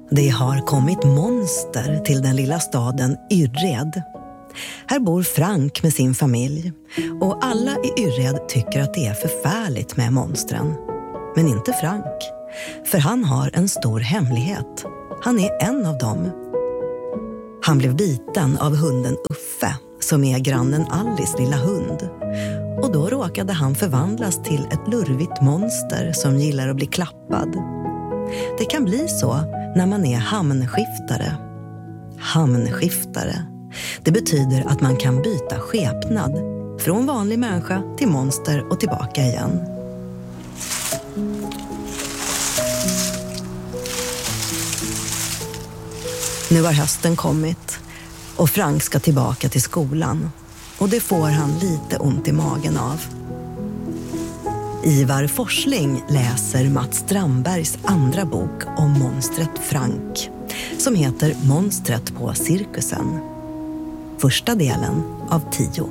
Det har kommit monster till den lilla staden Yrred. Här bor Frank med sin familj och alla i Yrred tycker att det är förfärligt med monstren. Men inte Frank, för han har en stor hemlighet. Han är en av dem. Han blev biten av hunden Uffe, som är grannen Alice lilla hund. Och då råkade han förvandlas till ett lurvigt monster som gillar att bli klappad. Det kan bli så när man är hamnskiftare. Hamnskiftare. Det betyder att man kan byta skepnad från vanlig människa till monster och tillbaka igen. Nu har hösten kommit och Frank ska tillbaka till skolan. Och det får han lite ont i magen av. Ivar Forsling läser Mats Strandbergs andra bok om monstret Frank, som heter Monstret på cirkusen. Första delen av 10.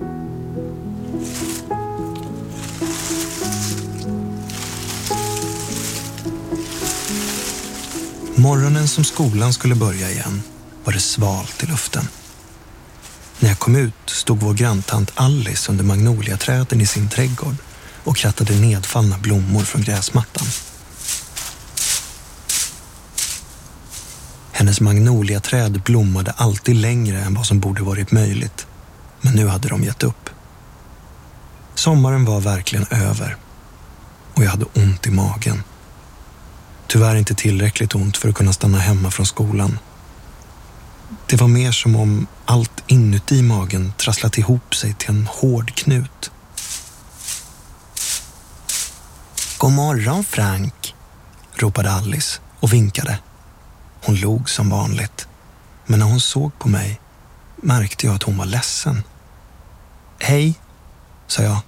Morgonen som skolan skulle börja igen var det svalt i luften. När jag kom ut stod vår granntant Alice under magnoliaträden i sin trädgård och krattade nedfallna blommor från gräsmattan. Hennes magnoliaträd blommade alltid längre än vad som borde varit möjligt, men nu hade de gett upp. Sommaren var verkligen över och jag hade ont i magen. Tyvärr inte tillräckligt ont för att kunna stanna hemma från skolan. Det var mer som om allt inuti magen trasslat ihop sig till en hård knut. God morgon, Frank, ropade Alice och vinkade. Hon log som vanligt, men när hon såg på mig märkte jag att hon var ledsen. Hej, sa jag.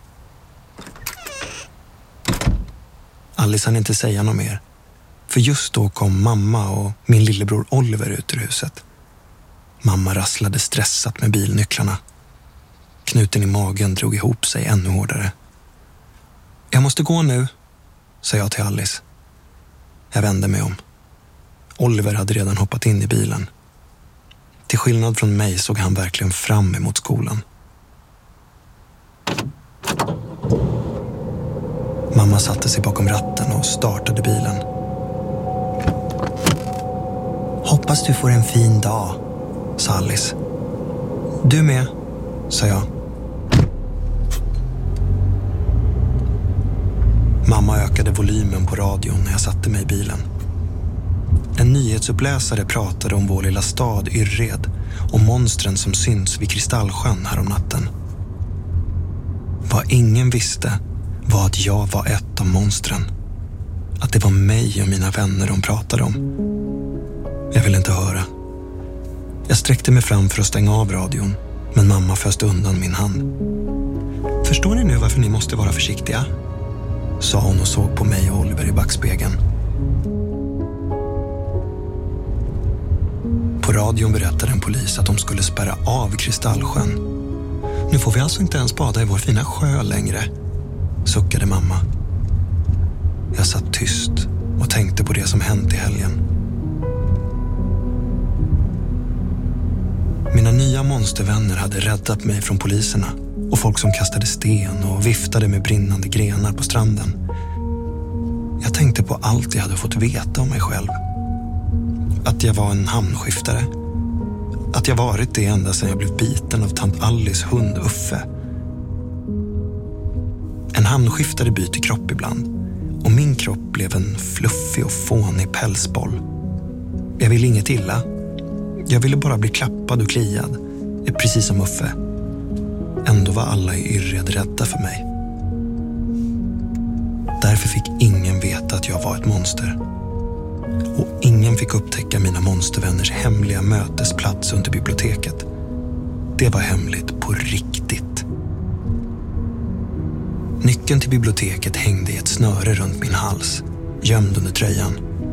Alice hann inte säga något mer, för just då kom mamma och min lillebror Oliver ut ur huset. Mamma rasslade stressat med bilnycklarna. Knuten i magen drog ihop sig ännu hårdare. Jag måste gå nu, sa jag till Alice. Jag vände mig om. Oliver hade redan hoppat in i bilen. Till skillnad från mig såg han verkligen fram emot skolan. Mamma satte sig bakom ratten och startade bilen. Hoppas du får en fin dag, sa Alice. Du med, sa jag. Mamma ökade volymen på radion när jag satte mig i bilen. En nyhetsuppläsare pratade om vår lilla stad Yrred och monstren som syns vid Kristallsjön här om natten. Vad ingen visste var att jag var ett av monstren. Att det var mig och mina vänner de pratade om. Jag ville inte höra. Jag sträckte mig fram för att stänga av radion, men mamma föste undan min hand. Förstår ni nu varför ni måste vara försiktiga? Sa hon och såg på mig och Oliver i backspegeln. På radion berättade en polis att de skulle spärra av Kristallsjön. Nu får vi alltså inte ens bada i vår fina sjö längre, suckade mamma. Jag satt tyst och tänkte på det som hänt i helgen. Mina nya monstervänner hade räddat mig från poliserna och folk som kastade sten och viftade med brinnande grenar på stranden. Jag tänkte på allt jag hade fått veta om mig själv. Att jag var en hamnskiftare. Att jag varit det ända sedan jag blev biten av tant Alice hund Uffe. En hamnskiftare byter kropp ibland och min kropp blev en fluffig och fånig pälsboll. Jag ville inget illa. Jag ville bara bli klappad och kliad, precis som Uffe. Ändå var alla i Yrred rädda för mig. Därför fick ingen veta att jag var ett monster. Och ingen fick upptäcka mina monstervänners hemliga mötesplats under biblioteket. Det var hemligt på riktigt. Nyckeln till biblioteket hängde i ett snöre runt min hals, gömd under tröjan.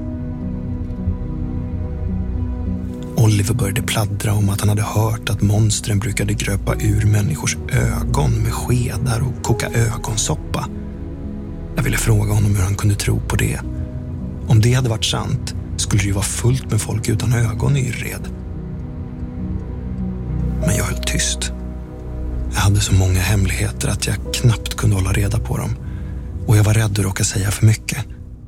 Oliver började pladdra om att han hade hört att monstren brukade gröpa ur människors ögon med skedar och koka ögonsoppa. Jag ville fråga honom hur han kunde tro på det. Om det hade varit sant skulle det ju vara fullt med folk utan ögon i Yrred. Men jag höll tyst. Jag hade så många hemligheter att jag knappt kunde hålla reda på dem. Och jag var rädd att råka säga för mycket.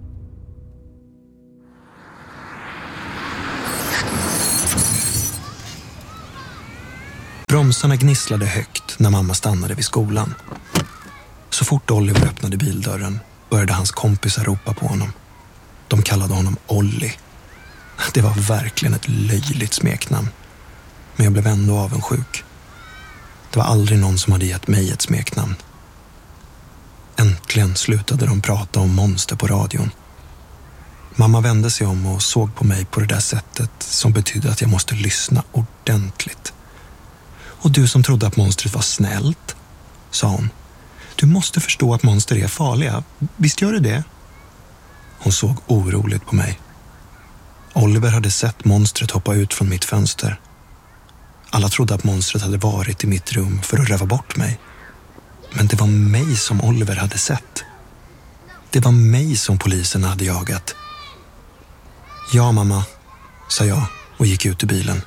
Bromsarna gnisslade högt när mamma stannade vid skolan. Så fort Oliver öppnade bildörren började hans kompisar ropa på honom. De kallade honom Olli. Det var verkligen ett löjligt smeknamn. Men jag blev ändå avundsjuk. Det var aldrig någon som hade gett mig ett smeknamn. Äntligen slutade de prata om monster på radion. Mamma vände sig om och såg på mig på det där sättet som betydde att jag måste lyssna ordentligt. Och du som trodde att monstret var snällt, sa hon. Du måste förstå att monster är farliga. Visst gör det? Hon såg oroligt på mig. Oliver hade sett monstret hoppa ut från mitt fönster. Alla trodde att monstret hade varit i mitt rum för att röva bort mig. Men det var mig som Oliver hade sett. Det var mig som polisen hade jagat. Ja, mamma, sa jag och gick ut ur bilen.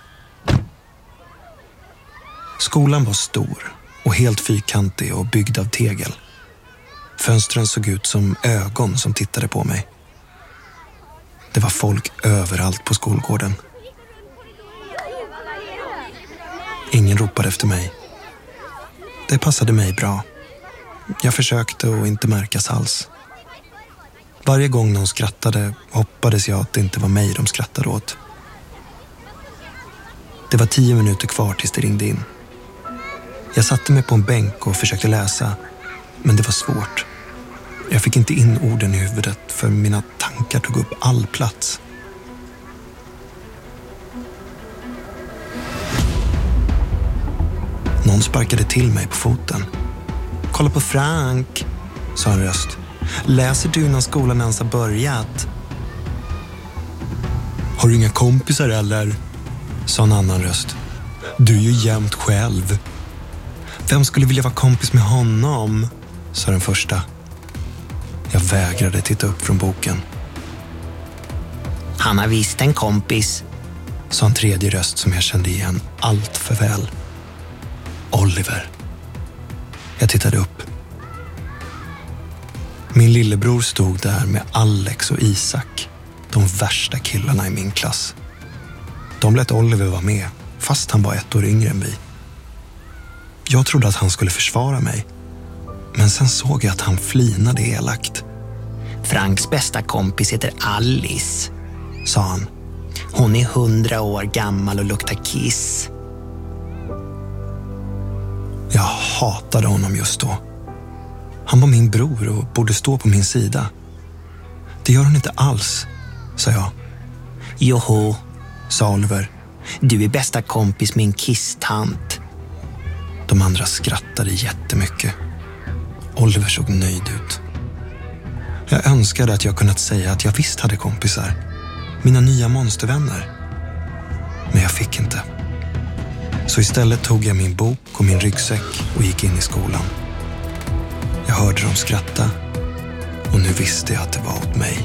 Skolan var stor och helt fyrkantig och byggd av tegel. Fönstren såg ut som ögon som tittade på mig. Det var folk överallt på skolgården. Ingen ropade efter mig. Det passade mig bra. Jag försökte att inte märkas alls. Varje gång någon skrattade hoppades jag att det inte var mig de skrattade åt. Det var 10 minuter kvar tills det ringde in. Jag satte mig på en bänk och försökte läsa, men det var svårt. Jag fick inte in orden i huvudet för mina tankar tog upp all plats. Någon sparkade till mig på foten. Kolla på Frank, sa en röst. Läser du när skolan ens har börjat? Har du inga kompisar eller? Sa en annan röst. Du är ju jämt själv. Vem skulle vilja vara kompis med honom? Sa den första. Jag vägrade titta upp från boken. Han har visst en kompis, sa en tredje röst som jag kände igen allt för väl. Oliver. Jag tittade upp. Min lillebror stod där med Alex och Isak, de värsta killarna i min klass. De lät Oliver vara med, fast han var 1 år yngre än vi. Jag trodde att han skulle försvara mig, men sen såg jag att han flinade elakt. Franks bästa kompis heter Alice, sa han. Hon är 100 år gammal och luktar kiss. Jag hatade honom just då. Han var min bror och borde stå på min sida. Det gör hon inte alls, sa jag. Joho, sa Oliver. Du är bästa kompis med en kisstant. De andra skrattade jättemycket. Oliver såg nöjd ut. Jag önskade att jag kunnat säga att jag visst hade kompisar. Mina nya monstervänner. Men jag fick inte. Så istället tog jag min bok och min ryggsäck och gick in i skolan. Jag hörde dem skratta och nu visste jag att det var åt mig.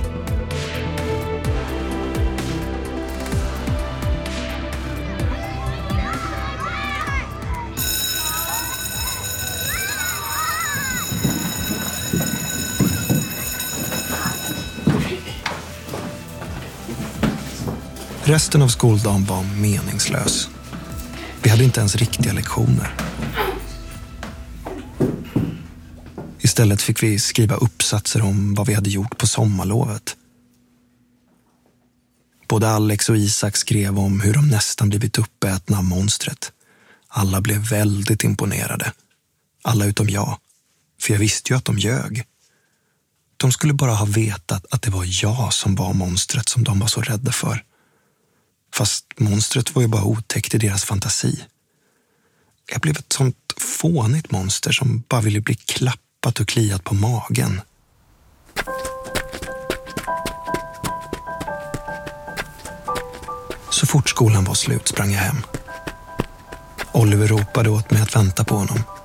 Resten av skoldagen var meningslös. Vi hade inte ens riktiga lektioner. Istället fick vi skriva uppsatser om vad vi hade gjort på sommarlovet. Både Alex och Isak skrev om hur de nästan blivit uppätna av monstret. Alla blev väldigt imponerade. Alla utom jag. För jag visste ju att de ljög. De skulle bara ha vetat att det var jag som var monstret som de var så rädda för. Fast monstret var ju bara otäckt i deras fantasi. Jag blev ett sånt fånigt monster som bara ville bli klappat och kliat på magen. Så fort skolan var slut sprang jag hem. Oliver ropade åt mig att vänta på honom.